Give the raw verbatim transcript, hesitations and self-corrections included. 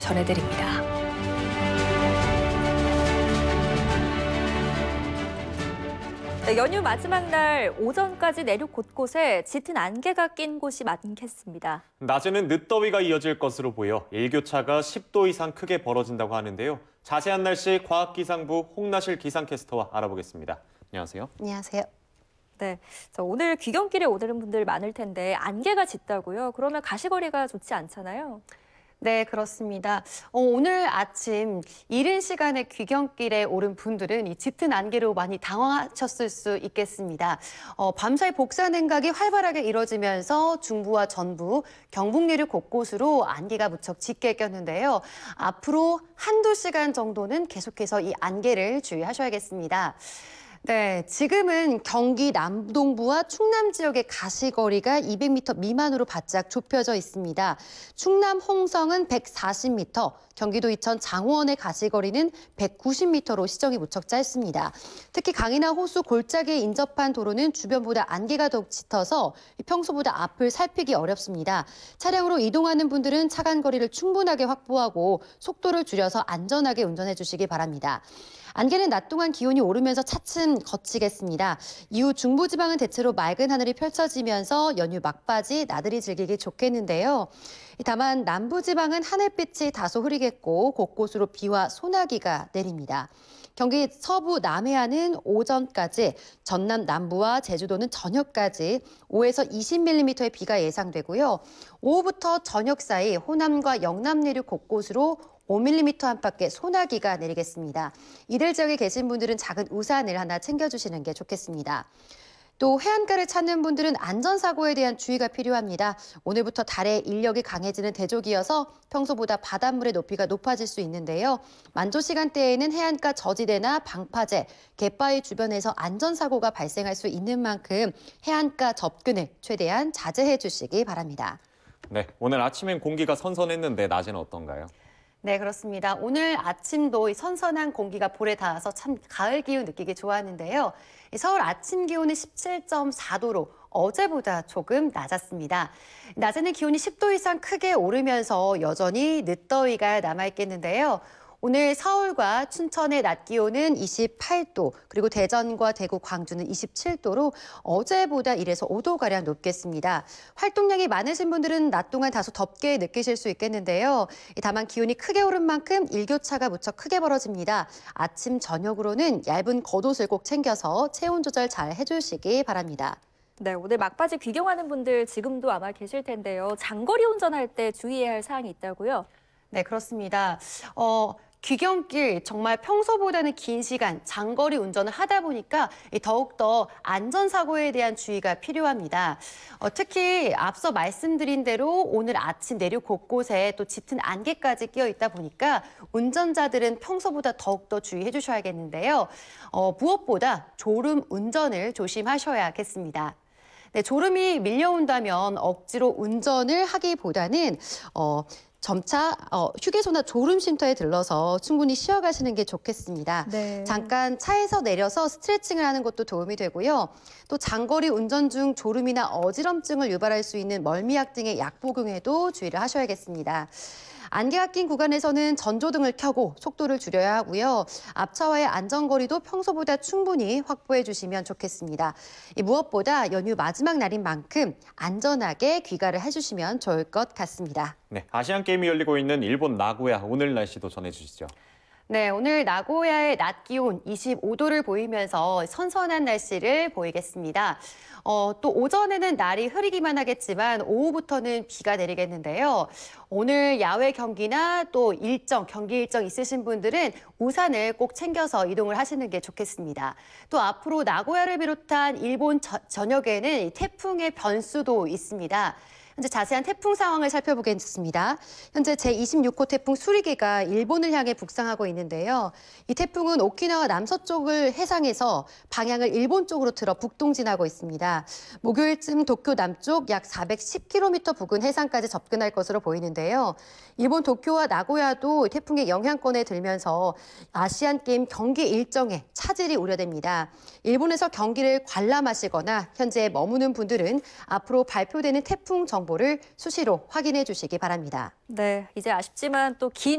전해드립니다. 네, 연휴 마지막 날 오전까지 내륙 곳곳에 짙은 안개가 낀 곳이 많겠습니다. 낮에는 늦더위가 이어질 것으로 보여 일교차가 십 도 이상 크게 벌어진다고 하는데요. 자세한 날씨 과학기상부 홍나실 기상캐스터와 알아보겠습니다. 안녕하세요. 안녕하세요. 네, 자, 오늘 귀경길에 오는 분들 많을 텐데 안개가 짙다고요? 그러면 가시거리가 좋지 않잖아요. 네, 그렇습니다. 어, 오늘 아침 이른 시간에 귀경길에 오른 분들은 이 짙은 안개로 많이 당황하셨을 수 있겠습니다. 어, 밤사이 복사 냉각이 활발하게 이뤄지면서 중부와 전부, 경북 내륙 곳곳으로 안개가 무척 짙게 꼈는데요. 앞으로 한두 시간 정도는 계속해서 이 안개를 주의하셔야겠습니다. 네, 지금은 경기 남동부와 충남 지역의 가시거리가 이백 미터 미만으로 바짝 좁혀져 있습니다. 충남 홍성은 백사십 미터, 경기도 이천 장원의 가시거리는 백구십 미터로 시정이 무척 짧습니다. 특히 강이나 호수 골짜기에 인접한 도로는 주변보다 안개가 더욱 짙어서 평소보다 앞을 살피기 어렵습니다. 차량으로 이동하는 분들은 차간 거리를 충분하게 확보하고 속도를 줄여서 안전하게 운전해 주시기 바랍니다. 안개는 낮 동안 기온이 오르면서 차츰 걷히겠습니다. 이후 중부지방은 대체로 맑은 하늘이 펼쳐지면서 연휴 막바지 나들이 즐기기 좋겠는데요. 다만 남부지방은 하늘빛이 다소 흐리겠고 곳곳으로 비와 소나기가 내립니다. 경기 서부 남해안은 오전까지, 전남 남부와 제주도는 저녁까지 오에서 이십 밀리미터의 비가 예상되고요. 오후부터 저녁 사이 호남과 영남 내륙 곳곳으로 오 밀리미터 안팎의 소나기가 내리겠습니다. 이들 지역에 계신 분들은 작은 우산을 하나 챙겨주시는 게 좋겠습니다. 또 해안가를 찾는 분들은 안전사고에 대한 주의가 필요합니다. 오늘부터 달의 인력이 강해지는 대조기여서 평소보다 바닷물의 높이가 높아질 수 있는데요. 만조 시간대에는 해안가 저지대나 방파제, 갯바위 주변에서 안전사고가 발생할 수 있는 만큼 해안가 접근을 최대한 자제해 주시기 바랍니다. 네, 오늘 아침엔 공기가 선선했는데 낮에는 어떤가요? 네, 그렇습니다. 오늘 아침도 이 선선한 공기가 볼에 닿아서 참 가을 기운 느끼기 좋았는데요. 서울 아침 기온은 십칠 점 사 도로 어제보다 조금 낮았습니다. 낮에는 기온이 십 도 이상 크게 오르면서 여전히 늦더위가 남아있겠는데요. 오늘 서울과 춘천의 낮 기온은 이십팔 도, 그리고 대전과 대구, 광주는 이십칠 도로 어제보다 일에서 오 도가량 높겠습니다. 활동량이 많으신 분들은 낮 동안 다소 덥게 느끼실 수 있겠는데요. 다만 기온이 크게 오른 만큼 일교차가 무척 크게 벌어집니다. 아침, 저녁으로는 얇은 겉옷을 꼭 챙겨서 체온 조절 잘 해주시기 바랍니다. 네, 오늘 막바지 귀경하는 분들 지금도 아마 계실 텐데요. 장거리 운전할 때 주의해야 할 사항이 있다고요? 네, 그렇습니다. 어, 귀경길 정말 평소보다는 긴 시간 장거리 운전을 하다 보니까 더욱더 안전사고에 대한 주의가 필요합니다. 어, 특히 앞서 말씀드린 대로 오늘 아침 내륙 곳곳에 또 짙은 안개까지 끼어 있다 보니까 운전자들은 평소보다 더욱더 주의해 주셔야겠는데요. 어, 무엇보다 졸음 운전을 조심하셔야겠습니다. 네, 졸음이 밀려온다면 억지로 운전을 하기보다는 어, 점차 어, 휴게소나 졸음쉼터에 들러서 충분히 쉬어가시는 게 좋겠습니다. 네. 잠깐 차에서 내려서 스트레칭을 하는 것도 도움이 되고요. 또 장거리 운전 중 졸음이나 어지럼증을 유발할 수 있는 멀미약 등의 약 복용에도 주의를 하셔야겠습니다. 안개가 낀 구간에서는 전조등을 켜고 속도를 줄여야 하고요. 앞차와의 안전거리도 평소보다 충분히 확보해 주시면 좋겠습니다. 무엇보다 연휴 마지막 날인 만큼 안전하게 귀가를 해주시면 좋을 것 같습니다. 네, 아시안게임이 열리고 있는 일본 나고야 오늘 날씨도 전해주시죠. 네, 오늘 나고야의 낮 기온 이십오 도를 보이면서 선선한 날씨를 보이겠습니다. 어, 또 오전에는 날이 흐리기만 하겠지만 오후부터는 비가 내리겠는데요. 오늘 야외 경기나 또 일정, 경기 일정 있으신 분들은 우산을 꼭 챙겨서 이동을 하시는 게 좋겠습니다. 또 앞으로 나고야를 비롯한 일본 저, 전역에는 태풍의 변수도 있습니다. 현재 자세한 태풍 상황을 살펴보겠습니다. 현재 제이십육 호 태풍 수리기가 일본을 향해 북상하고 있는데요. 이 태풍은 오키나와 남서쪽을 해상해서 방향을 일본 쪽으로 틀어 북동진하고 있습니다. 목요일쯤 도쿄 남쪽 약 사백십 킬로미터 부근 해상까지 접근할 것으로 보이는데요. 일본 도쿄와 나고야도 태풍의 영향권에 들면서 아시안게임 경기 일정에 차질이 우려됩니다. 일본에서 경기를 관람하시거나 현재 머무는 분들은 앞으로 발표되는 태풍 정보 정보를 수시로 확인해 주시기 바랍니다. 네, 이제 아쉽지만 또 긴